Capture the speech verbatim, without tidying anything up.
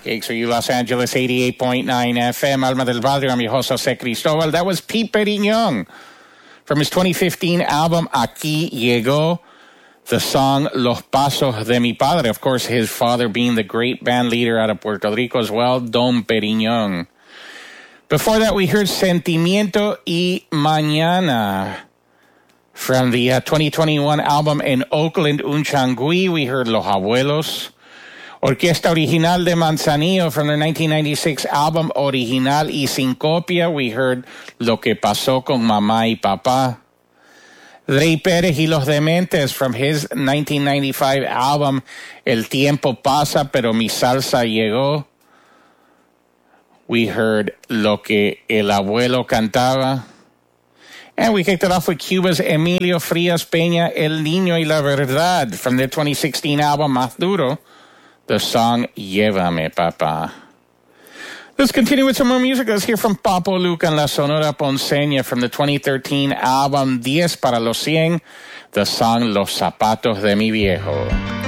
K X R U Los Angeles, eighty-eight point nine F M. Alma del Barrio, I'm your host, Jose Cristobal. That was Pete Perignon from his twenty fifteen album, Aquí Llegó, the song Los Pasos de Mi Padre. Of course, his father being the great band leader out of Puerto Rico as well, Don Perignon. Before that, we heard Sentimiento y Mañana. From the uh, twenty twenty-one album En Oakland, Un Changui, we heard Los Abuelos. Orquesta Original de Manzanillo from their nineteen ninety-six album Original y Sin Copia, we heard Lo que pasó con mamá y papá. Rey Pérez y Los Dementes from his nineteen ninety-five album El Tiempo Pasa, pero mi salsa llegó. We heard Lo que el abuelo cantaba. And we kicked it off with Cuba's Emilio Frias Peña, El Niño y la Verdad, from their twenty sixteen album Más Duro, the song Llévame, Papá. Let's continue with some more music. Let's hear from Papo Luca and La Sonora Ponceña from the twenty thirteen album Diez para los Cien, the song Los Zapatos de Mi Viejo.